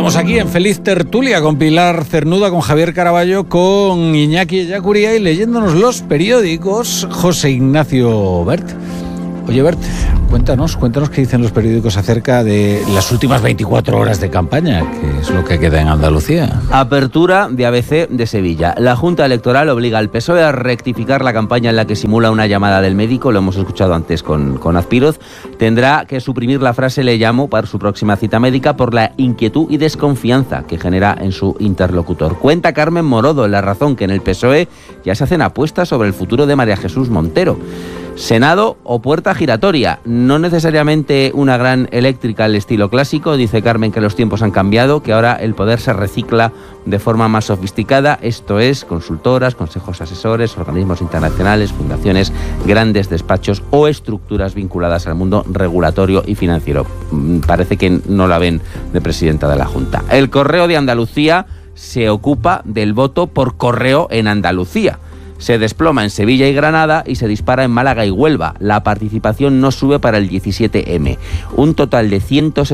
Estamos aquí en Feliz Tertulia con Pilar Cernuda, con Javier Caraballo, con Iñaki Ellacuría y leyéndonos los periódicos, José Ignacio Bert. Oye, Bert, cuéntanos qué dicen los periódicos acerca de las últimas 24 horas de campaña, que es lo que queda en Andalucía. Apertura de ABC de Sevilla. La Junta Electoral obliga al PSOE a rectificar la campaña en la que simula una llamada del médico, lo hemos escuchado antes con Azpiroz. Tendrá que suprimir la frase "le llamo" para su próxima cita médica por la inquietud y desconfianza que genera en su interlocutor. Cuenta Carmen Morodo en La Razón que en el PSOE ya se hacen apuestas sobre el futuro de María Jesús Montero. Senado o puerta giratoria, no necesariamente una gran eléctrica al estilo clásico. Dice Carmen que los tiempos han cambiado, que ahora el poder se recicla de forma más sofisticada, esto es, consultoras, consejos asesores, organismos internacionales, fundaciones, grandes despachos o estructuras vinculadas al mundo regulatorio y financiero. Parece que no la ven de presidenta de la Junta. El Correo de Andalucía se ocupa del voto por correo en Andalucía. Se desploma en Sevilla y Granada y se dispara en Málaga y Huelva. La participación no sube para el 17M. Un total de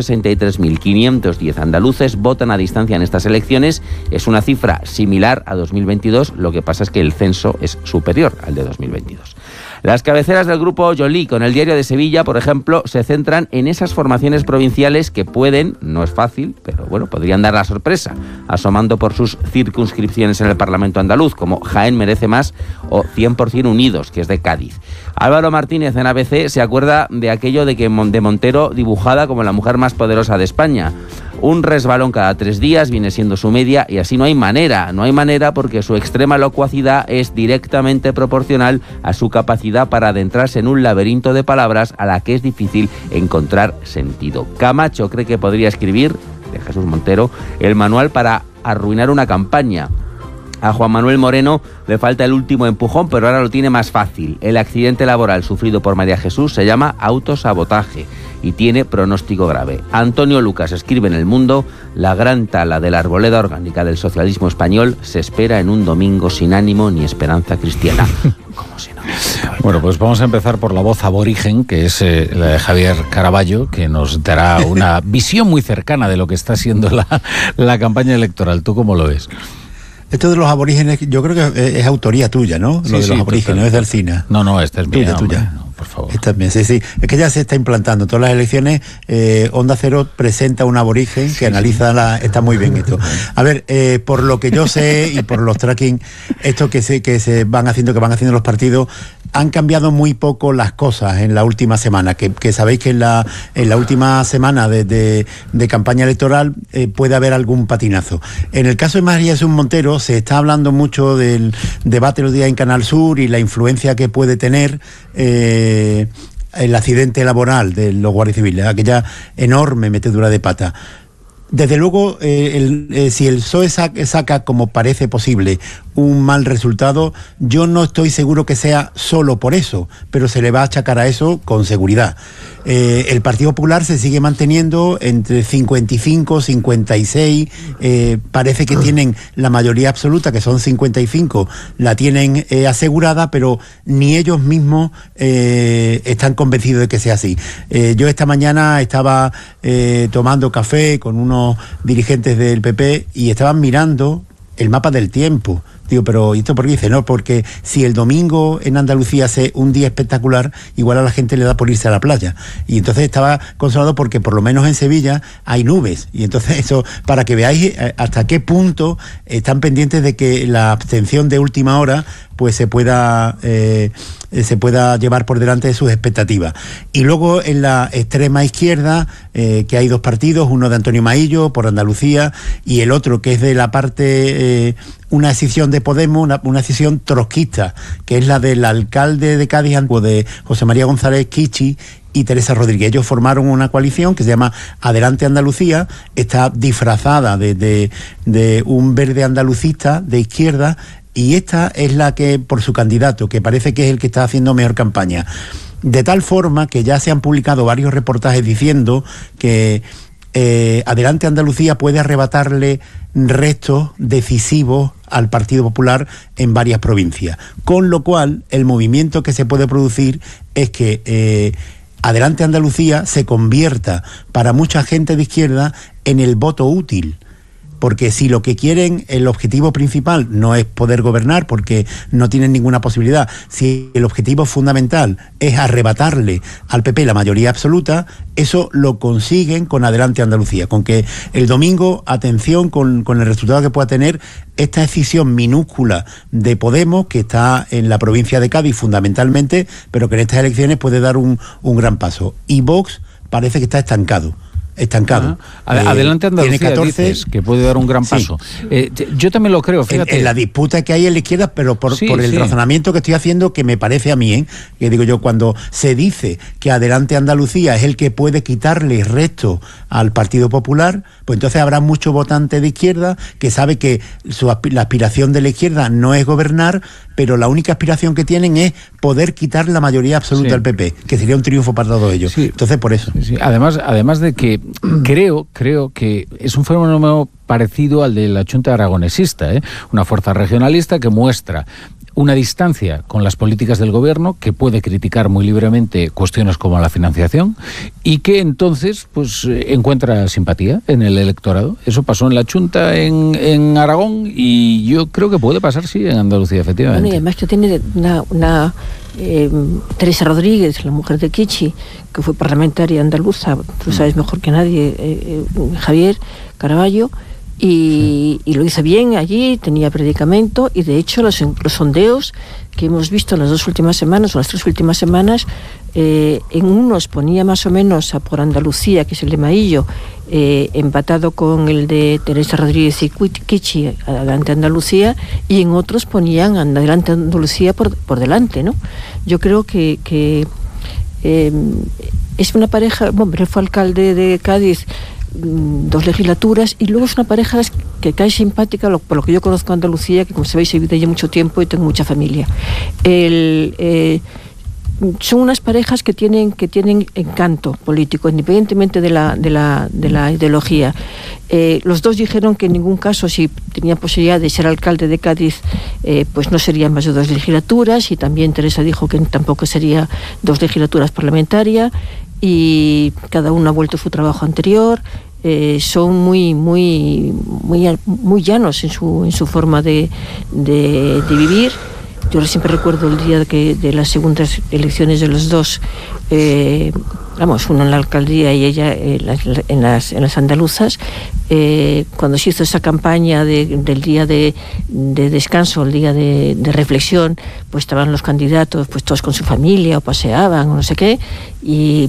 163.510 andaluces votan a distancia en estas elecciones. Es una cifra similar a 2022, lo que pasa es que el censo es superior al de 2022. Las cabeceras del grupo Joly con el Diario de Sevilla, por ejemplo, se centran en esas formaciones provinciales que pueden, no es fácil, pero bueno, podrían dar la sorpresa, asomando por sus circunscripciones en el Parlamento andaluz, como Jaén Merece Más o 100% Unidos, que es de Cádiz. Álvaro Martínez en ABC se acuerda de aquello de Montero dibujada como la mujer más poderosa de España. Un resbalón cada 3 días viene siendo su media y así no hay manera porque su extrema locuacidad es directamente proporcional a su capacidad para adentrarse en un laberinto de palabras a la que es difícil encontrar sentido. Camacho cree que podría escribir, de Jesús Montero, el manual para arruinar una campaña. A Juan Manuel Moreno le falta el último empujón, pero ahora lo tiene más fácil. El accidente laboral sufrido por María Jesús se llama autosabotaje y tiene pronóstico grave. Antonio Lucas escribe en El Mundo: la gran tala de la arboleda orgánica del socialismo español se espera en un domingo sin ánimo ni esperanza cristiana. Como si no. Bueno, pues vamos a empezar por la voz aborigen, que es la de Javier Caraballo, que nos dará una visión muy cercana de lo que está siendo la campaña electoral. ¿Tú cómo lo ves? Esto de los aborígenes, yo creo que es autoría tuya, ¿no? Sí, lo de los aborígenes, total. no es del CINA. No, esta es mía. Tuya. No, por favor. Esta es mía, sí. Es que ya se está implantando. Todas las elecciones, Onda Cero presenta un aborigen que analiza está muy bien esto. A ver, por lo que yo sé y por los tracking, esto que van haciendo los partidos, han cambiado muy poco las cosas en la última semana, que sabéis que en la última semana de campaña electoral puede haber algún patinazo. En el caso de María Jesús Montero se está hablando mucho del debate los días en Canal Sur y la influencia que puede tener el accidente laboral de los guardias civiles, aquella enorme metedura de pata. Desde luego, si el PSOE saca, como parece posible, un mal resultado, yo no estoy seguro que sea solo por eso, pero se le va a achacar a eso con seguridad. El Partido Popular se sigue manteniendo entre 55, 56, parece que tienen la mayoría absoluta, que son 55, la tienen asegurada, pero ni ellos mismos están convencidos de que sea así. Yo esta mañana estaba tomando café con unos dirigentes del PP y estaban mirando el mapa del tiempo. Digo, pero ¿y esto por qué? Dice, no, porque si el domingo en Andalucía hace un día espectacular, igual a la gente le da por irse a la playa. Y entonces estaba consolado porque por lo menos en Sevilla hay nubes. Y entonces eso, para que veáis hasta qué punto están pendientes de que la abstención de última hora pues se pueda llevar por delante de sus expectativas. Y luego en la extrema izquierda, que hay dos partidos, uno de Antonio Maillo por Andalucía y el otro que es de la parte, una decisión de Podemos, una decisión trotskista, que es la del alcalde de Cádiz, de José María González Kichi y Teresa Rodríguez. Ellos formaron una coalición que se llama Adelante Andalucía, está disfrazada de un verde andalucista de izquierda, y esta es la que, por su candidato, que parece que es el que está haciendo mejor campaña. De tal forma que ya se han publicado varios reportajes diciendo que Adelante Andalucía puede arrebatarle restos decisivos al Partido Popular en varias provincias. Con lo cual, el movimiento que se puede producir es que Adelante Andalucía se convierta para mucha gente de izquierda en el voto útil. porque si lo que quieren, el objetivo principal no es poder gobernar, porque no tienen ninguna posibilidad, si el objetivo fundamental es arrebatarle al PP la mayoría absoluta, eso lo consiguen con Adelante Andalucía, con que el domingo, atención con el resultado que pueda tener esta decisión minúscula de Podemos, que está en la provincia de Cádiz fundamentalmente, pero que en estas elecciones puede dar un gran paso. Y Vox parece que está estancado. Adelante Andalucía, tiene 14, dices, que puede dar un gran paso. Yo también lo creo, fíjate. En la disputa que hay en la izquierda, pero por el razonamiento que estoy haciendo, que me parece a mí, que digo yo, cuando se dice que Adelante Andalucía es el que puede quitarle resto al Partido Popular, pues entonces habrá mucho votante de izquierda que sabe que la aspiración de la izquierda no es gobernar, pero la única aspiración que tienen es poder quitar la mayoría absoluta al PP, que sería un triunfo para todos ellos. Sí. Entonces, por eso. Sí. Además de que creo que es un fenómeno parecido al de la Chunta Aragonesista, una fuerza regionalista que muestra una distancia con las políticas del gobierno, que puede criticar muy libremente cuestiones como la financiación y que entonces pues encuentra simpatía en el electorado. Eso pasó en la Chunta en Aragón y yo creo que puede pasar, sí, en Andalucía, efectivamente. Bueno, y además que tiene una Teresa Rodríguez, la mujer de Kichi, que fue parlamentaria andaluza, tú sabes mejor que nadie, Javier Caraballo, y lo hizo bien allí, tenía predicamento, y de hecho los sondeos que hemos visto en las 2 últimas semanas o las 3 últimas semanas, en unos ponía más o menos a por Andalucía, que es el de Maillo, empatado con el de Teresa Rodríguez y Kichi, Adelante Andalucía, y en otros ponían Adelante Andalucía por delante, ¿no? Yo creo que es una pareja, hombre, fue alcalde de Cádiz 2 legislaturas, y luego es una pareja que cae simpática, por lo que yo conozco a Andalucía, que como sabéis he vivido allí mucho tiempo y tengo mucha familia. Son unas parejas que tienen encanto político, independientemente de la ideología. Los dos dijeron que en ningún caso, si tenían posibilidad de ser alcalde de Cádiz, pues no serían más de 2 legislaturas, y también Teresa dijo que tampoco sería 2 legislaturas parlamentarias, y cada uno ha vuelto a su trabajo anterior. Son muy llanos en su forma de vivir. Yo siempre recuerdo el día de las segundas elecciones de los dos, uno en la alcaldía y ella en las andaluzas, cuando se hizo esa campaña del día de descanso, el día de reflexión, pues estaban los candidatos pues todos con su familia o paseaban o no sé qué, y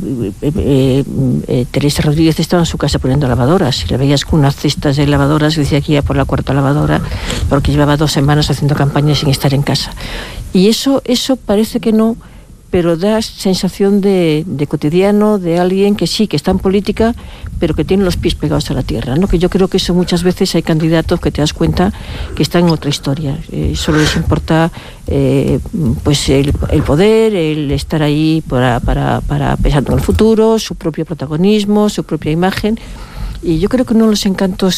Teresa Rodríguez estaba en su casa poniendo lavadoras, y le veías con unas cestas de lavadoras, decía que iba por la 4ª lavadora porque llevaba 2 semanas haciendo campaña sin estar en casa. Y eso parece que no, pero da sensación de cotidiano, de alguien que sí, que está en política, pero que tiene los pies pegados a la tierra, ¿no? Que yo creo que eso muchas veces hay candidatos que te das cuenta que están en otra historia. Solo les importa pues el poder, el estar ahí para pensar en el futuro, su propio protagonismo, su propia imagen. Y yo creo que uno de los encantos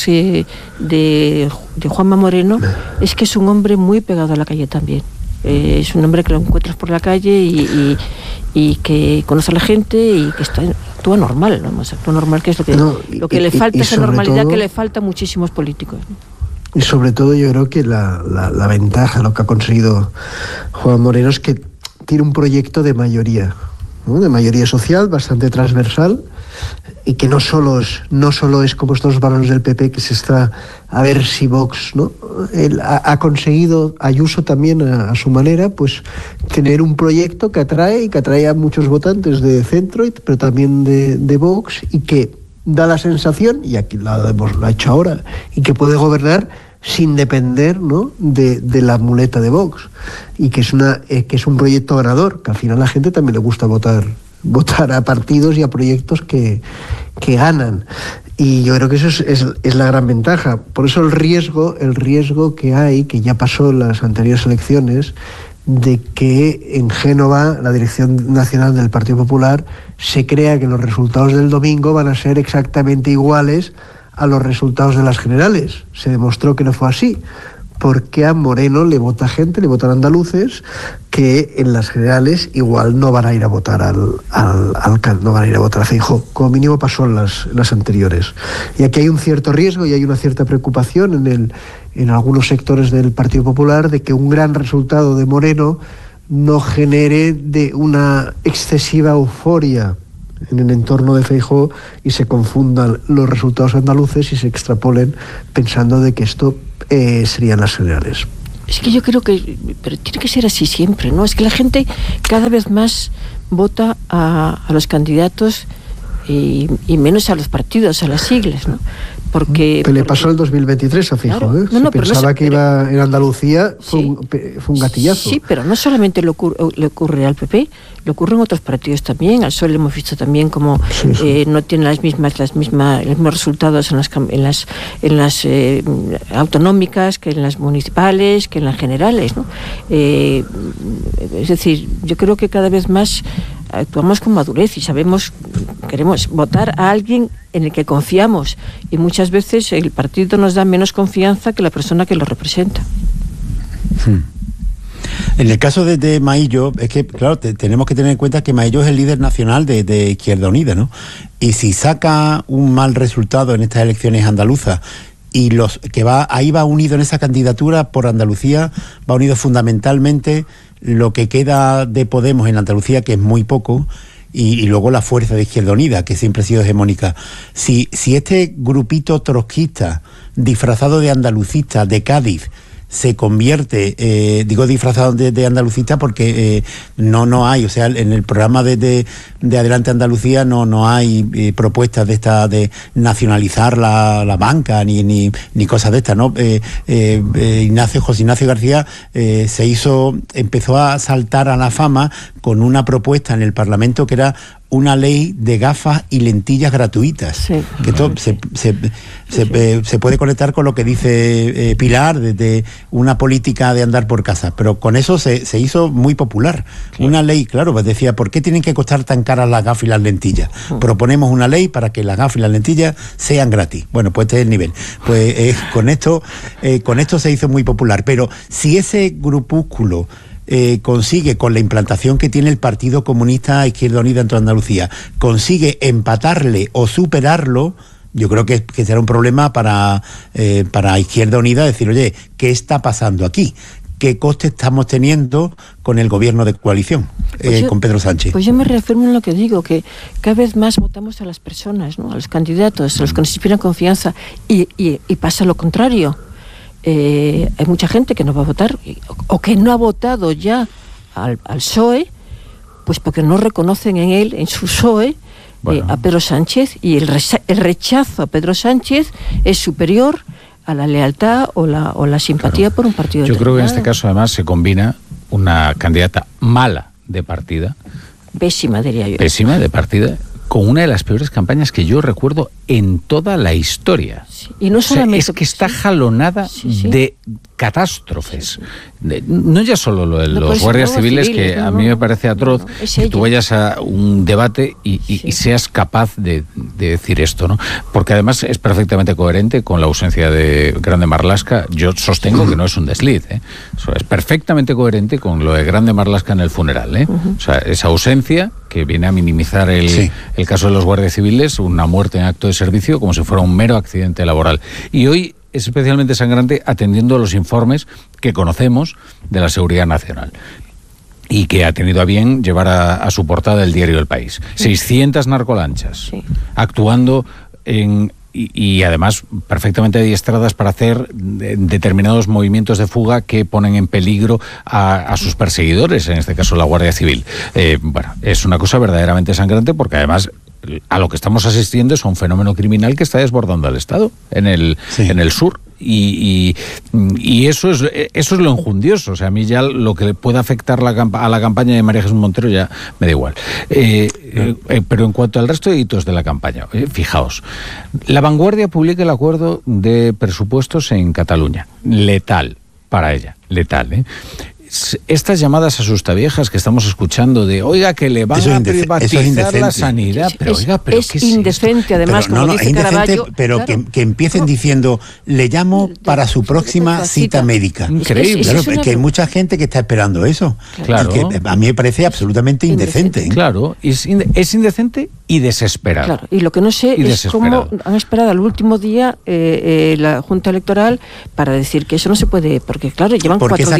de Juanma Moreno es que es un hombre muy pegado a la calle también. Es un hombre que lo encuentras por la calle y que conoce a la gente y que actúa normal, ¿no? Actúa normal, que es lo que le falta, esa normalidad todo, que le falta a muchísimos políticos, ¿no? Y sobre todo yo creo que la ventaja, lo que ha conseguido Juan Moreno, es que tiene un proyecto de mayoría, ¿no? De mayoría social, bastante transversal, y que no solo es como estos varones del PP que se está a ver si Vox, ¿no? Él ha conseguido, Ayuso también a su manera, pues tener un proyecto que atrae a muchos votantes de centro, pero también de Vox, y que da la sensación, y aquí lo ha hecho ahora, y que puede gobernar sin depender, ¿no? de la muleta de Vox, y que es un proyecto ganador, que al final a la gente también le gusta votar a partidos y a proyectos que ganan, y yo creo que eso es la gran ventaja. Por eso el riesgo que hay, que ya pasó en las anteriores elecciones, de que en Génova la Dirección Nacional del Partido Popular se crea que los resultados del domingo van a ser exactamente iguales a los resultados de las generales. Se demostró que no fue así, porque a Moreno le vota gente, le votan andaluces que en las generales igual no van a ir a votar no van a ir a votar a Feijóo. Como mínimo pasó en las anteriores. Y aquí hay un cierto riesgo y hay una cierta preocupación en algunos sectores del Partido Popular de que un gran resultado de Moreno no genere de una excesiva euforia en el entorno de Feijóo y se confundan los resultados andaluces y se extrapolen pensando de que esto serían las generales. Es que yo creo que, pero tiene que ser así siempre, ¿no? Es que la gente cada vez más vota a los candidatos y menos a los partidos, a las siglas, ¿no? Porque le pasó el 2023 a Feijóo, claro, ¿eh? Pensaba que iba en Andalucía, fue un gatillazo. Sí, pero no solamente le ocurre al PP, le ocurre en otros partidos también. Al PSOE le hemos visto también como no tiene los mismos resultados en las autonómicas que en las municipales, que en las generales, ¿no? Es decir, yo creo que cada vez más actuamos con madurez y queremos votar a alguien en el que confiamos, y muchas veces el partido nos da menos confianza que la persona que lo representa. En el caso de Maillo, es que, claro, tenemos que tener en cuenta que Maillo es el líder nacional de Izquierda Unida, ¿no? Y si saca un mal resultado en estas elecciones andaluzas, y ahí va unido en esa candidatura por Andalucía, va unido fundamentalmente lo que queda de Podemos en Andalucía, que es muy poco, y luego la fuerza de Izquierda Unida, que siempre ha sido hegemónica. Si este grupito trotskista, disfrazado de andalucista, de Cádiz, se convierte, digo disfrazado de andalucista porque no hay, o sea, en el programa de Adelante Andalucía no hay propuestas de esta de nacionalizar la banca ni cosas de estas, ¿no? José Ignacio García empezó a saltar a la fama con una propuesta en el Parlamento que era una ley de gafas y lentillas gratuitas. Sí. Que esto se puede conectar con lo que dice Pilar de una política de andar por casa, pero con eso se hizo muy popular. Claro. Una ley, claro, pues decía, ¿por qué tienen que costar tan caras las gafas y las lentillas? Proponemos una ley para que las gafas y las lentillas sean gratis. Bueno, pues este es el nivel. Pues con esto se hizo muy popular, pero si ese grupúsculo consigue, con la implantación que tiene el Partido Comunista Izquierda Unida en toda Andalucía, consigue empatarle o superarlo, yo creo que será un problema para Izquierda Unida decir, oye, ¿qué está pasando aquí? ¿Qué coste estamos teniendo con el gobierno de coalición, con Pedro Sánchez? Pues yo me reafirmo en lo que digo, que cada vez más votamos a las personas, ¿no? A los candidatos, a los que nos inspiran confianza, y pasa lo contrario. Hay mucha gente que no va a votar o que no ha votado ya al PSOE, pues porque no reconocen en su PSOE, a Pedro Sánchez, y el rechazo a Pedro Sánchez es superior a la lealtad o la simpatía por un partido determinado. Yo creo que en este caso además se combina una candidata mala de partida, pésima diría yo, pésima de partida, con una de las peores campañas que yo recuerdo en toda la historia. Sí. Y no solamente, es que está jalonada de catástrofes. No ya solo lo de los guardias civiles, que a mí me parece atroz que tú vayas a un debate y seas capaz de decir esto, ¿no? Porque además es perfectamente coherente con la ausencia de Grande Marlaska. Yo sostengo que no es un desliz, ¿eh? Es perfectamente coherente con lo de Grande Marlaska en el funeral, ¿eh? O sea, esa ausencia que viene a minimizar el caso de los guardias civiles, una muerte en acto de servicio, como si fuera un mero accidente laboral. Y hoy es especialmente sangrante atendiendo a los informes que conocemos de la Seguridad Nacional y que ha tenido a bien llevar a su portada el diario El País. 600 narcolanchas actuando y además perfectamente adiestradas para hacer determinados movimientos de fuga que ponen en peligro a sus perseguidores, en este caso la Guardia Civil. Bueno, es una cosa verdaderamente sangrante porque además a lo que estamos asistiendo es a un fenómeno criminal que está desbordando al Estado en el sur. Y eso es lo enjundioso. O sea, a mí ya lo que pueda afectar a la campaña de María Jesús Montero ya me da igual. Pero en cuanto al resto de hitos de la campaña, fijaos, La Vanguardia publica el acuerdo de presupuestos en Cataluña. Letal para ella, letal, estas llamadas asustaviejas que estamos escuchando de, oiga, que le van a privatizar la sanidad, pero oiga, pero es indecente, además, pero, como dice Caraballo, pero claro, que empiecen diciendo, le llamo para su próxima cita médica. Increíble. Claro, es que hay mucha gente que está esperando eso. Claro. Y que a mí me parece absolutamente indecente. Claro, es indecente y desesperado. Claro, y lo que no sé es cómo han esperado al último día la Junta Electoral para decir que eso no se puede, porque claro, llevan 4 días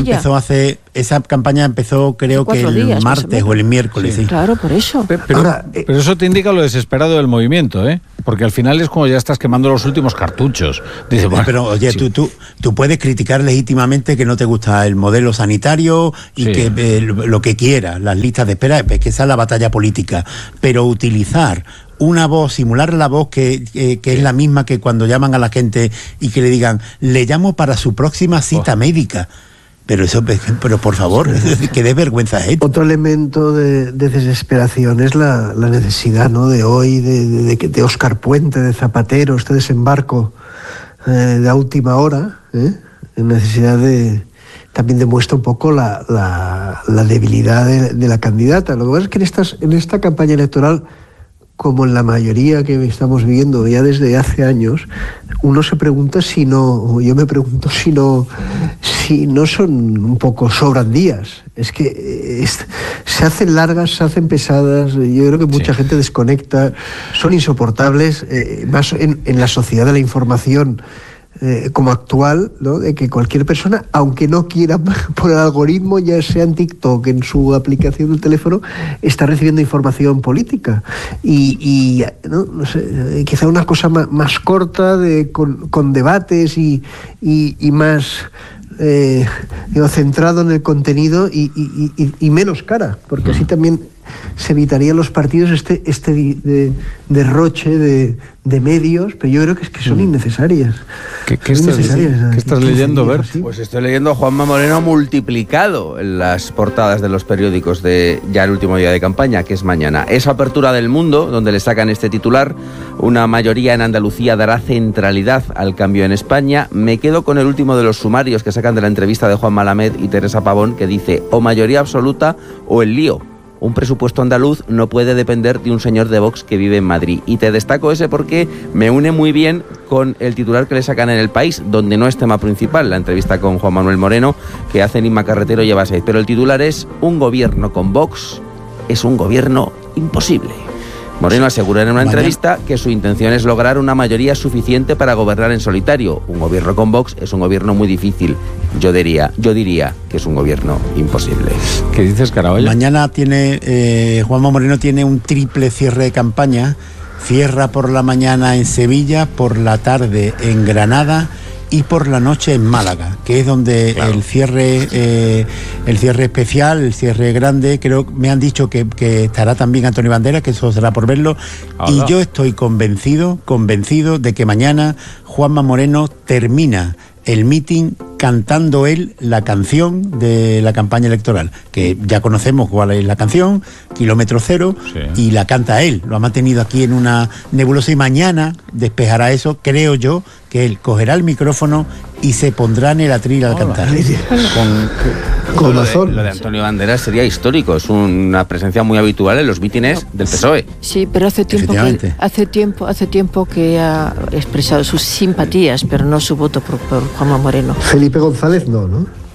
esa campaña empezó creo que el martes o el miércoles. Sí. Claro, por eso. Pero eso te indica lo desesperado del movimiento, ¿eh? Porque al final es como ya estás quemando los últimos cartuchos. Dice, bueno, pero oye, sí. tú puedes criticar legítimamente que no te gusta el modelo sanitario y que lo que quieras, las listas de espera, que esa es la batalla política, pero utilizar una voz, simular la voz que es la misma que cuando llaman a la gente y que le digan, le llamo para su próxima cita médica. Pero por favor, que dé vergüenza es esto. Otro elemento de desesperación es la necesidad, ¿no?, de hoy, de Óscar Puente, de Zapatero, este desembarco de a última hora, necesidad también demuestra un poco la debilidad de la candidata. Lo que pasa es que en esta campaña electoral, como en la mayoría que estamos viviendo ya desde hace años, uno se pregunta yo me pregunto si no son un poco sobran días. Es que se hacen largas, se hacen pesadas, yo creo que mucha gente desconecta, son insoportables, más en la sociedad de la información como actual, ¿no?, de que cualquier persona, aunque no quiera por el algoritmo, ya sea en TikTok, en su aplicación del teléfono, está recibiendo información política y no sé, quizá una cosa más corta, con debates y más centrado en el contenido y menos cara, porque así también se evitarían los partidos este derroche de medios, pero yo creo que son innecesarias. ¿Qué estás leyendo, Bert? Pues estoy leyendo a Juanma Moreno multiplicado en las portadas de los periódicos de ya el último día de campaña, que es mañana. Esa apertura del Mundo, donde le sacan este titular, una mayoría en Andalucía dará centralidad al cambio en España. Me quedo con el último de los sumarios que sacan de la entrevista de Juan Malamed y Teresa Pavón, que dice, o mayoría absoluta o el lío. Un presupuesto andaluz no puede depender de un señor de Vox que vive en Madrid. Y te destaco ese porque me une muy bien con el titular que le sacan en El País, donde no es tema principal, la entrevista con Juan Manuel Moreno, que hace Inma Carretero lleva 6. Pero el titular es, un gobierno con Vox es un gobierno imposible. Moreno asegura en una entrevista que su intención es lograr una mayoría suficiente para gobernar en solitario. Un gobierno con Vox es un gobierno muy difícil. Yo diría que es un gobierno imposible. ¿Qué dices, Caraballo? Mañana Juanma Moreno tiene un triple cierre de campaña. Cierra por la mañana en Sevilla, por la tarde en Granada y por la noche en Málaga, que es donde el cierre especial, el cierre grande, creo me han dicho que estará también Antonio Banderas, que eso será por verlo. Y yo estoy convencido de que mañana Juanma Moreno termina el mitin cantando él la canción de la campaña electoral, que ya conocemos cuál es la canción, Kilómetro Cero, y la canta él. Lo ha mantenido aquí en una nebulosa y mañana despejará eso, creo yo, que él cogerá el micrófono y se pondrá en el atril al cantar. Con razón. Lo de Antonio Banderas sería histórico, es una presencia muy habitual en los mítines del PSOE. Sí, pero hace tiempo que ha expresado sus simpatías, pero no su voto por Juanma Moreno. Felipe González no.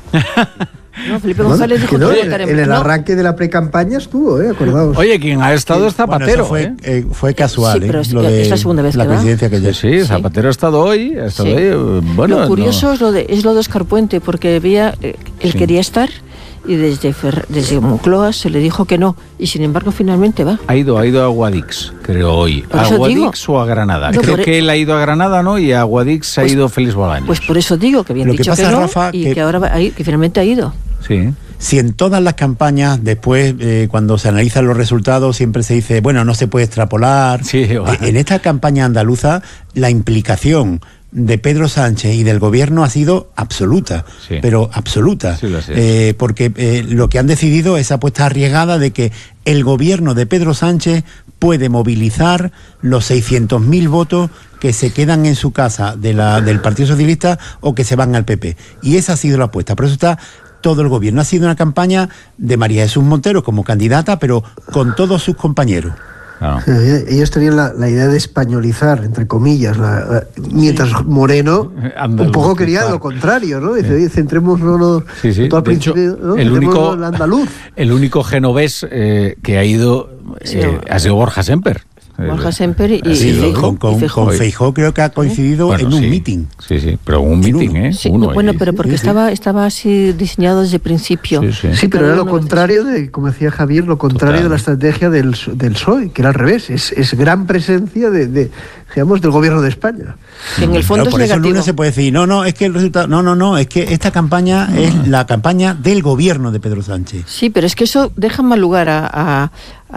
No, Felipe González dijo que en el arranque de la precampaña estuvo, acordados. Oye, quien ha estado es Zapatero. Bueno, fue casual, pero es la segunda vez la coincidencia que sí, Zapatero ha estado hoy. Bueno, lo curioso es lo de Óscar Puente, porque él quería estar y desde Moncloa se le dijo que no, y sin embargo finalmente va. Ha ido a Guadix, creo hoy. ¿A Guadix o a Granada? Creo que él ha ido a Granada, ¿no? Y a Guadix ha ido Félix Bolaños. Pues por eso digo que habían dicho que no, Rafa, y que ahora que finalmente ha ido. Sí. Si en todas las campañas, después, cuando se analizan los resultados, siempre se dice, bueno, no se puede extrapolar. Sí, en esta campaña andaluza, la implicación de Pedro Sánchez y del gobierno ha sido absoluta, pero absoluta, porque lo que han decidido es esa apuesta arriesgada de que el gobierno de Pedro Sánchez puede movilizar los 600.000 votos que se quedan en su casa del Partido Socialista o que se van al PP, y esa ha sido la apuesta. Por eso está todo el gobierno. Ha sido una campaña de María Jesús Montero como candidata, pero con todos sus compañeros. Claro. Ellos tenían la idea de españolizar, entre comillas, mientras Moreno un poco quería lo contrario, ¿no? Dice, centrémonos todo al principio, ¿no? El andaluz. El único genovés que ha ido ha sido Borja Semper. Borja Semper y Feijóo. Con Feijóo creo que ha coincidido en un meeting. Sí, pero un meeting, ¿eh? Sí, pero porque estaba así diseñado desde el principio. Sí, pero era lo contrario como decía Javier, lo contrario de la estrategia del PSOE, que era al revés. Es gran presencia digamos, del gobierno de España. Que en el fondo es por negativo. Eso el lunes se puede decir, es que el resultado... No, es que esta campaña es la campaña del gobierno de Pedro Sánchez. Sí, pero es que eso deja mal lugar a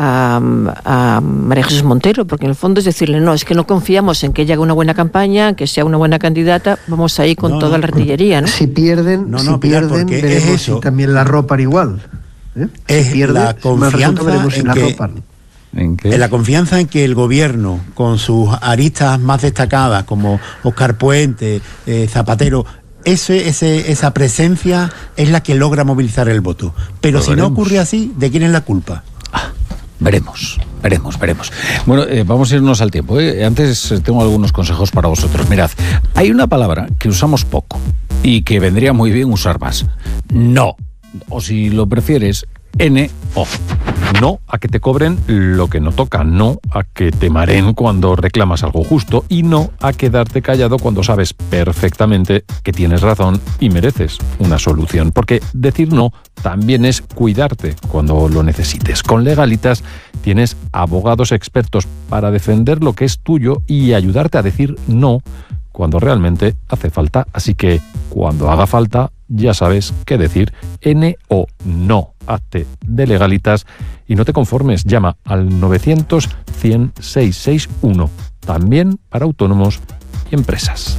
María Jesús Montero, porque en el fondo es decirle, es que no confiamos en que ella haga una buena campaña, que sea una buena candidata, vamos ahí con toda la artillería, ¿no? Si pierden, veremos eso. si también la ropan igual. Es la confianza en la confianza en que el gobierno, con sus aristas más destacadas, como Óscar Puente, Zapatero, esa presencia es la que logra movilizar el voto. Pero si no ocurre así, ¿de quién es la culpa? Veremos. Bueno, vamos a irnos al tiempo. Antes tengo algunos consejos para vosotros. Mirad, hay una palabra que usamos poco y que vendría muy bien usar más. No. O si lo prefieres, N-O. No a que te cobren lo que no toca, no a que te mareen cuando reclamas algo justo y no a quedarte callado cuando sabes perfectamente que tienes razón y mereces una solución. Porque decir no también es cuidarte cuando lo necesites. Con Legalitas tienes abogados expertos para defender lo que es tuyo y ayudarte a decir no cuando realmente hace falta. Así que cuando haga falta, ya sabes qué decir. N-O, no. Hazte de Legalitas y no te conformes. Llama al 900-100-661. También para autónomos y empresas.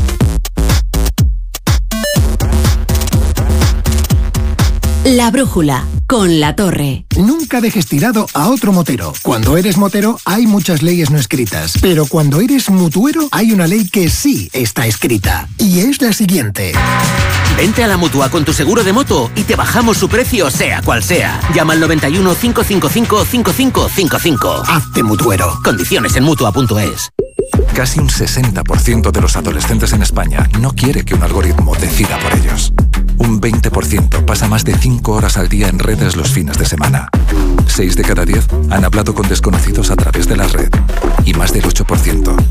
La brújula, con La Torre. Nunca dejes tirado a otro motero. Cuando eres motero hay muchas leyes no escritas, pero cuando eres mutuero hay una ley que sí está escrita. Y es la siguiente. Vente a la Mutua con tu seguro de moto y te bajamos su precio sea cual sea. Llama al 91 555 5555. Hazte mutuero. Condiciones en Mutua.es. Casi un 60% de los adolescentes en España no quiere que un algoritmo decida por ellos. Un 20% pasa más de 5 horas al día en redes los fines de semana. 6 de cada 10 han hablado con desconocidos a través de la red. Y más del 8%